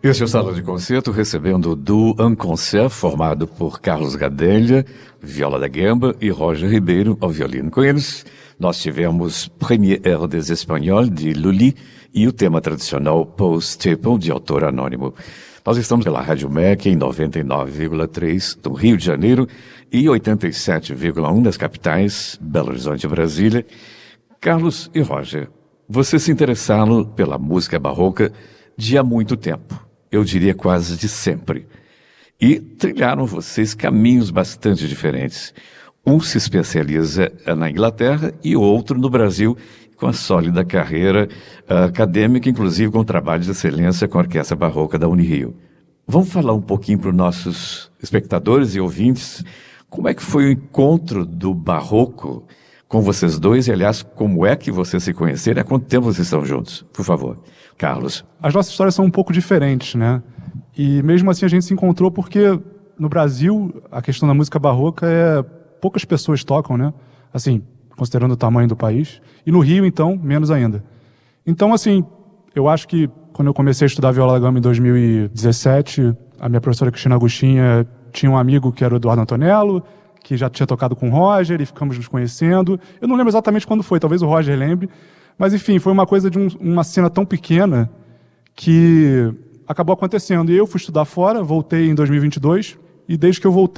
Este é o Sala de Concerto, recebendo o duo Un Concert, formado por Carlos Gadelha, viola da gamba, e Roger Ribeiro, ao violino. Com eles, nós tivemos Premier Air des Espagnols, de Lully, e o tema tradicional Paul Staple, de autor anônimo. Nós estamos pela Rádio MEC em 99,3 do Rio de Janeiro e 87,1 das capitais, Belo Horizonte e Brasília. Carlos e Roger, vocês se interessaram pela música barroca de há muito tempo. Eu diria quase de sempre. E trilharam vocês caminhos bastante diferentes. Um se especializa na Inglaterra e o outro no Brasil, com a sólida carreira acadêmica, inclusive com trabalho de excelência com a Orquestra Barroca da Unirio. Vamos falar um pouquinho para os nossos espectadores e ouvintes como é que foi o encontro do barroco com vocês dois e, aliás, como é que vocês se conheceram? Há quanto tempo vocês estão juntos? Por favor, Carlos. As nossas histórias são um pouco diferentes, né? E mesmo assim a gente se encontrou porque no Brasil a questão da música barroca poucas pessoas tocam, né? Assim, considerando o tamanho do país. E no Rio, então, menos ainda. Então, assim, eu acho que quando eu comecei a estudar viola da gamba em 2017, a minha professora Cristina Agostinha tinha um amigo que era o Eduardo Antonello, que já tinha tocado com o Roger, e ficamos nos conhecendo. Eu não lembro exatamente quando foi, talvez o Roger lembre. Mas, enfim, foi uma coisa de uma cena tão pequena que acabou acontecendo. E eu fui estudar fora, voltei em 2022, e desde que eu voltei,